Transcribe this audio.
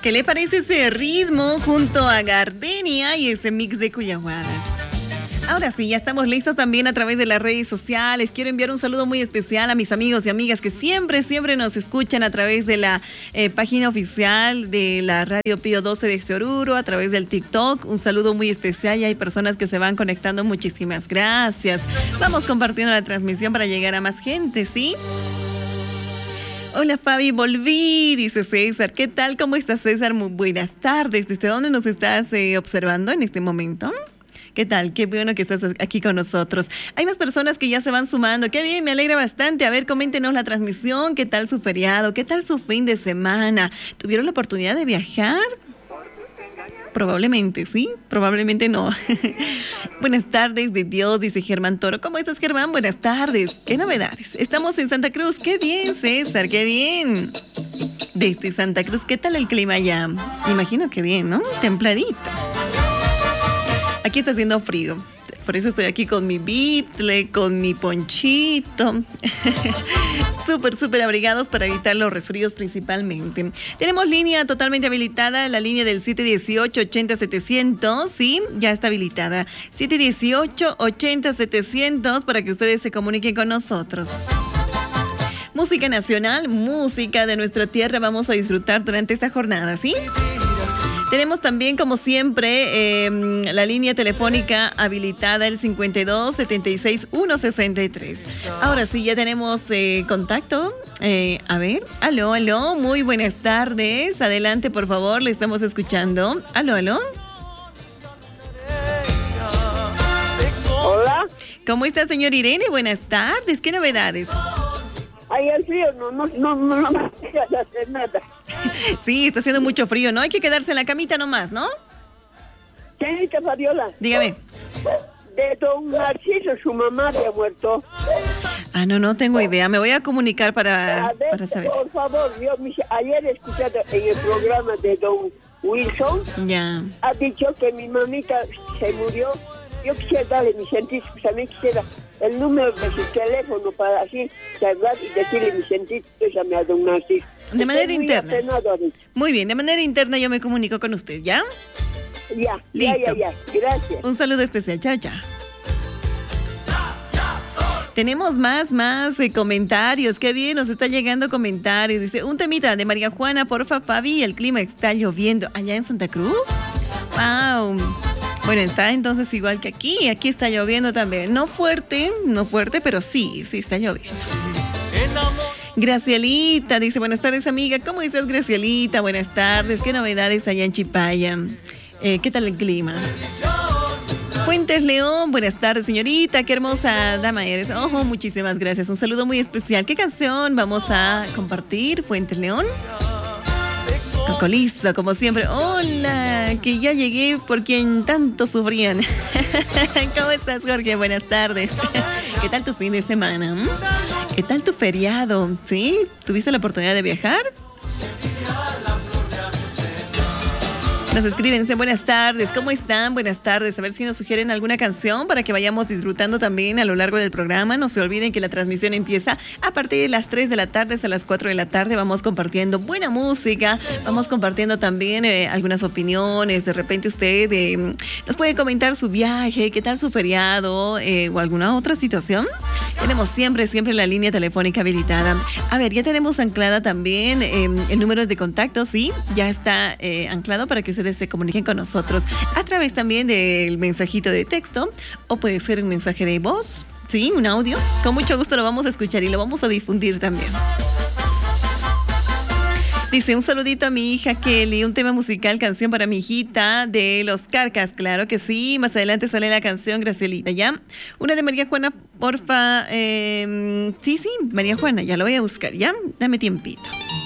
¿Qué le parece ese ritmo junto a Gardenia y ese mix de cuyaguadas? Ahora sí, ya estamos listos también a través de las redes sociales. Quiero enviar un saludo muy especial a mis amigos y amigas que siempre nos escuchan a través de la página oficial de la Radio Pío 12 de Oruro, a través del TikTok. Un saludo muy especial y hay personas que se van conectando. Muchísimas gracias. Vamos compartiendo la transmisión para llegar a más gente, ¿sí? Hola Fabi, volví, dice César. ¿Qué tal? ¿Cómo estás, César? Muy buenas tardes. ¿Desde dónde nos estás observando en este momento? ¿Qué tal? Qué bueno que estás aquí con nosotros. Hay más personas que ya se van sumando. Qué bien, me alegra bastante. A ver, coméntenos la transmisión. ¿Qué tal su feriado? ¿Qué tal su fin de semana? ¿Tuvieron la oportunidad de viajar? Probablemente, ¿sí? Probablemente no. Buenas tardes de Dios, dice Germán Toro. ¿Cómo estás, Germán? Buenas tardes. ¿Qué novedades? Estamos en Santa Cruz. ¡Qué bien, César! ¡Qué bien! Desde Santa Cruz, ¿qué tal el clima allá? Imagino que bien, ¿no? Templadito. Aquí está haciendo frío, por eso estoy aquí con mi bitle, con mi ponchito. Súper abrigados para evitar los resfríos principalmente. Tenemos línea totalmente habilitada, la línea del 718-80-700, sí, ya está habilitada. 718-80-700 para que ustedes se comuniquen con nosotros. Música nacional, música de nuestra tierra vamos a disfrutar durante esta jornada, ¿sí? Tenemos también, como siempre, la línea telefónica habilitada, el 52-76-163. Ahora sí, ya tenemos contacto. A ver, aló, muy buenas tardes. Adelante, por favor, le estamos escuchando. Aló. Hola. ¿Cómo está, señor Irene? Buenas tardes, ¿qué novedades? Ay, el frío, no me dejas hacer nada. Sí, está haciendo mucho frío, ¿no? Hay que quedarse en la camita nomás, ¿no? Señorita Fabiola. Dígame. De don Narciso, su mamá había muerto. Ah, no tengo idea. Me voy a comunicar para saber. Por favor, ayer he escuchado en el programa de don Wilson. Ya. Ha dicho que mi mamita se murió. Yo quisiera darle mi sentir, pues también quisiera el número de su teléfono para así hablar y decirle mi sentir, llame a don Narciso. De manera interna. Apenado, muy bien, de manera interna yo me comunico con usted, ¿ya? Ya. Listo. Ya. Gracias. Un saludo especial, chao. Tenemos más comentarios. Qué bien, nos está llegando comentarios. Dice, un temita de María Juana, porfa, Fabi, el clima está lloviendo. ¿Allá en Santa Cruz? ¡Wow! Bueno, está entonces igual que aquí. Aquí está lloviendo también. No fuerte, pero sí está lloviendo. Gracielita dice, buenas tardes, amiga. ¿Cómo estás, Gracielita? Buenas tardes. ¿Qué novedades allá en Chipaya? ¿Qué tal el clima? Fuentes León, buenas tardes, señorita. Qué hermosa dama eres. Ojo, muchísimas gracias. Un saludo muy especial. ¿Qué canción vamos a compartir, Fuentes León? Cocolizo, como siempre. Hola, que ya llegué por quien tanto sufrían. ¿Cómo estás, Jorge? Buenas tardes. ¿Qué tal tu fin de semana? ¿Qué tal tu feriado? ¿Sí? ¿Tuviste la oportunidad de viajar? Nos escriben, dicen buenas tardes, ¿cómo están? Buenas tardes, a ver si nos sugieren alguna canción para que vayamos disfrutando también a lo largo del programa. No se olviden que la transmisión empieza a partir de las 3 de la tarde hasta las 4 de la tarde. Vamos compartiendo buena música, vamos compartiendo también algunas opiniones. De repente usted nos puede comentar su viaje, qué tal su feriado o alguna otra situación. Tenemos siempre la línea telefónica habilitada. A ver, ya tenemos anclada también el número de contacto, sí, ya está anclado para que ustedes se comuniquen con nosotros a través también del mensajito de texto o puede ser un mensaje de voz, sí, un audio. Con mucho gusto lo vamos a escuchar y lo vamos a difundir también. Dice, un saludito a mi hija Kelly, un tema musical, canción para mi hijita de Los Carcas, claro que sí, más adelante sale la canción, Gracielita, ¿ya? Una de María Juana, porfa, sí, María Juana, ya lo voy a buscar, ¿ya? Dame tiempito.